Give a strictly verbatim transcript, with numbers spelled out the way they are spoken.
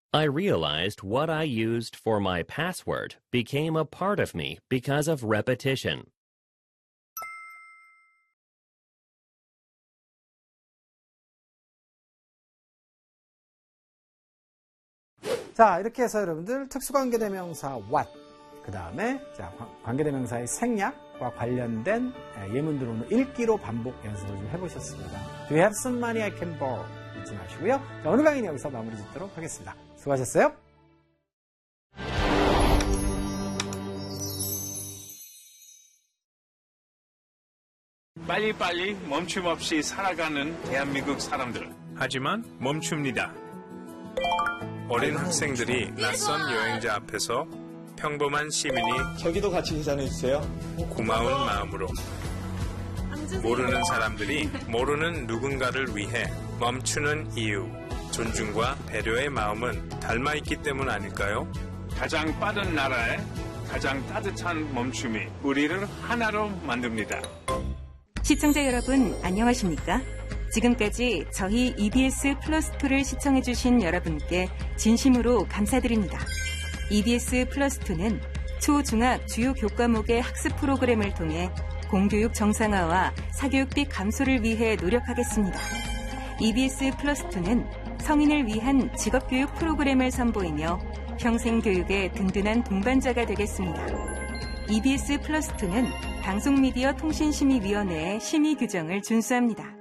I realized what I used for my password became a part of me because of repetition. 자, 이렇게 해서 여러분들 특수관계대명사 what, 그 다음에 자, 관계대명사의 생략과 관련된 예문들 오늘 읽기로 반복 연습을 좀 해보셨습니다. Do you have some money I can borrow? 잊지 마시고요. 자, 오늘 강의는 여기서 마무리 짓도록 하겠습니다. 수고하셨어요. 빨리빨리 멈춤 없이 살아가는 대한민국 사람들. 하지만 멈춥니다. 어린 학생들이 낯선 여행자 앞에서 평범한 시민이 저기도 같이 계산해주세요. 고마운 마음으로 모르는 사람들이 모르는 누군가를 위해 멈추는 이유, 존중과 배려의 마음은 닮아있기 때문 아닐까요? 가장 빠른 나라에 가장 따뜻한 멈춤이 우리를 하나로 만듭니다. 시청자 여러분, 안녕하십니까? 지금까지 저희 이비에스 플러스 투를 시청해주신 여러분께 진심으로 감사드립니다. 이비에스 플러스 투는 초, 중학 주요 교과목의 학습 프로그램을 통해 공교육 정상화와 사교육비 감소를 위해 노력하겠습니다. 이비에스 플러스 투는 성인을 위한 직업교육 프로그램을 선보이며 평생교육의 든든한 동반자가 되겠습니다. 이비에스 플러스 투는 방송미디어 통신심의위원회의 심의 규정을 준수합니다.